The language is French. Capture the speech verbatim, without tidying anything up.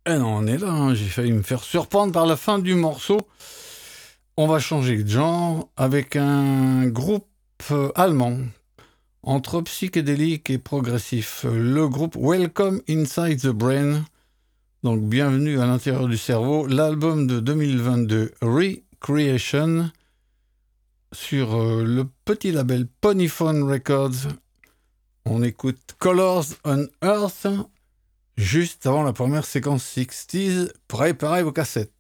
Eh non, on est là, hein. J'ai failli me faire surprendre par la fin du morceau. On va changer de genre avec un groupe euh, allemand, entre psychédélique et progressif. Le groupe Welcome Inside the Brain, donc bienvenue à l'intérieur du cerveau. L'album de deux mille vingt-deux, Recreation, sur euh, le petit label Ponyphone Records. On écoute Colors on Earth, juste avant la première séquence soixante. Préparez vos cassettes.